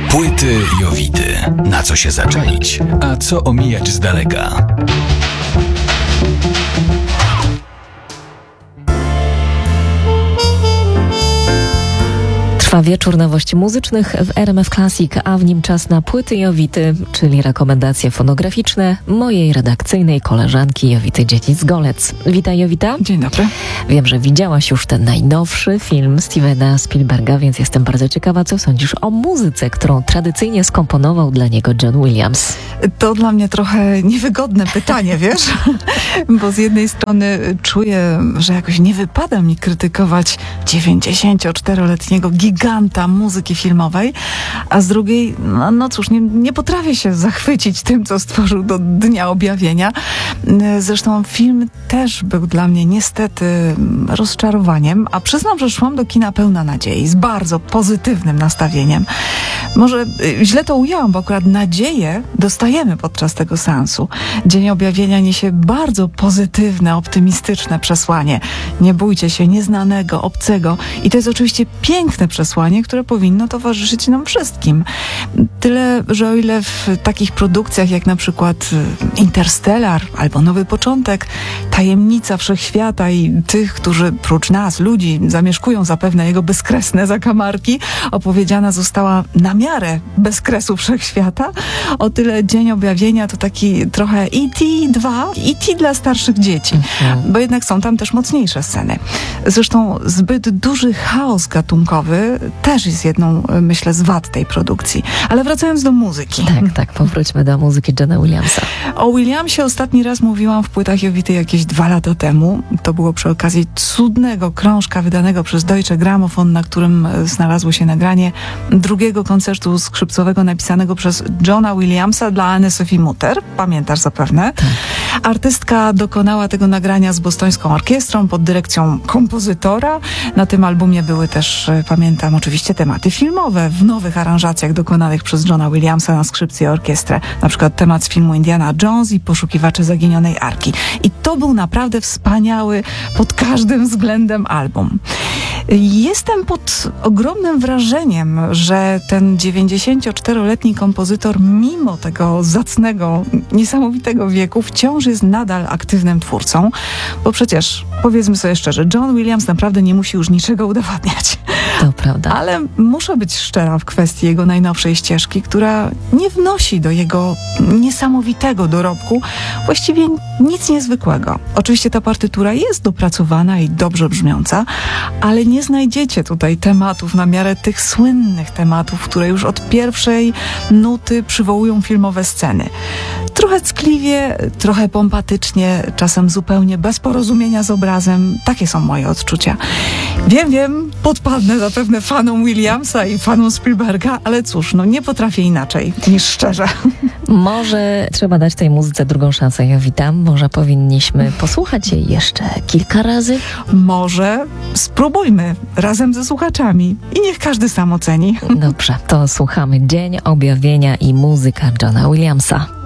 Płyty Jowity. Na co się zaczaić, a co omijać z daleka. Trwa wieczór nowości muzycznych w RMF Classic, a w nim czas na płyty Jowity, czyli rekomendacje fonograficzne mojej redakcyjnej koleżanki Jowity Dziedzic-Golec. Witaj, Jowita. Dzień dobry. Wiem, że widziałaś już ten najnowszy film Stevena Spielberga, więc jestem bardzo ciekawa, co sądzisz o muzyce, którą tradycyjnie skomponował dla niego John Williams. To dla mnie trochę niewygodne pytanie, wiesz? Bo z jednej strony czuję, że jakoś nie wypada mi krytykować 94-letniego giganta muzyki filmowej, a z drugiej, no cóż, nie potrafię się zachwycić tym, co stworzył do Dnia Objawienia. Zresztą film też był dla mnie niestety rozczarowaniem, a przyznam, że szłam do kina pełna nadziei, z bardzo pozytywnym nastawieniem. Może źle to ujęłam, bo akurat nadzieję dostajemy podczas tego seansu. Dzień Objawienia niesie bardzo pozytywne, optymistyczne przesłanie. Nie bójcie się nieznanego, obcego. I to jest oczywiście piękne przesłanie, które powinno towarzyszyć nam wszystkim. Tyle, że o ile w takich produkcjach jak na przykład Interstellar albo Nowy Początek, tajemnica wszechświata i tych, którzy prócz nas, ludzi, zamieszkują zapewne jego bezkresne zakamarki, opowiedziana została na miarę bezkresu wszechświata, o tyle Dzień Objawienia to taki trochę E.T. 2, E.T. dla starszych dzieci, bo jednak są tam też mocniejsze sceny. Zresztą zbyt duży chaos gatunkowy też jest jedną, myślę, z wad tej produkcji. Ale wracając do muzyki. Tak, powróćmy do muzyki Johna Williamsa. O Williamsie ostatni raz mówiłam w płytach Jowity jakieś 2 lata temu. To było przy okazji cudnego krążka wydanego przez Deutsche Grammophon, na którym znalazło się nagranie drugiego koncertu skrzypcowego napisanego przez Johna Williamsa dla Anne-Sophie Mutter. Pamiętasz zapewne? Tak. Artystka dokonała tego nagrania z bostońską orkiestrą pod dyrekcją kompozytora. Na tym albumie były też, pamiętam oczywiście, tematy filmowe w nowych aranżacjach dokonanych przez Johna Williamsa na skrzypce i orkiestrę. Na przykład temat z filmu Indiana Jones i Poszukiwacze Zaginionej Arki. I to był naprawdę wspaniały pod każdym względem album. Jestem pod ogromnym wrażeniem, że ten 94-letni kompozytor mimo tego zacnego, niesamowitego wieku wciąż jest nadal aktywnym twórcą, bo przecież, powiedzmy sobie szczerze, John Williams naprawdę nie musi już niczego udowadniać. To prawda. Ale muszę być szczera w kwestii jego najnowszej ścieżki, która nie wnosi do jego niesamowitego dorobku właściwie nic niezwykłego. Oczywiście ta partytura jest dopracowana i dobrze brzmiąca, ale nie znajdziecie tutaj tematów na miarę tych słynnych tematów, które już od pierwszej nuty przywołują filmowe sceny. Trochę ckliwie, trochę pompatycznie, czasem zupełnie bez porozumienia z obrazem. Takie są moje odczucia. Wiem, podpadnę zapewne fanom Williamsa i fanom Spielberga, ale cóż, nie potrafię inaczej niż szczerze. Może trzeba dać tej muzyce drugą szansę, Jowita. Może powinniśmy posłuchać jej jeszcze kilka razy? Może spróbujmy razem ze słuchaczami i niech każdy sam oceni. Dobrze, to słuchamy Dzień Objawienia i muzyka Johna Williamsa.